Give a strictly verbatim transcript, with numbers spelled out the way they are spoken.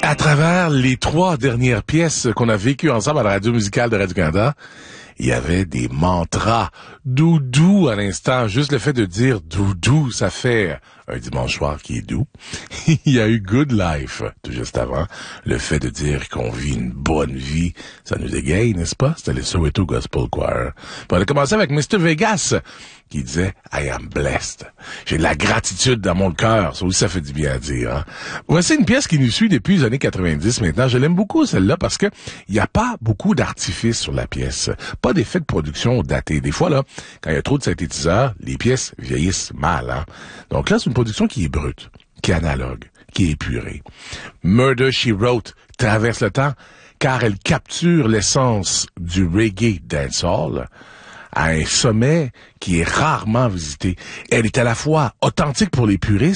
À travers les trois dernières pièces qu'on a vécues ensemble à la radio musicale de Radio-Canada, il y avait des mantras. Doudou à l'instant. Juste le fait de dire doudou, ça fait un dimanche soir qui est doux. Il y a eu Good Life, tout juste avant. Le fait de dire qu'on vit une bonne vie, ça nous égaye, n'est-ce pas? C'était le Soweto Gospel Choir. Puis on a commencé avec mister Vegas, qui disait « I am blessed ». J'ai de la gratitude dans mon cœur. Ça aussi, ça fait du bien à dire. Hein? Voici une pièce qui nous suit depuis les années quatre-vingt-dix maintenant. Je l'aime beaucoup, celle-là, parce que il n'y a pas beaucoup d'artifices sur la pièce. Pas d'effets de production datés. Des fois, là, quand il y a trop de synthétiseurs, les pièces vieillissent mal. Hein? Donc là, c'est une production qui est brute, qui est analogue, qui est épurée. Murder, She Wrote traverse le temps, car elle capture l'essence du reggae dancehall à un sommet qui est rarement visité. Elle est à la fois authentique pour les puristes,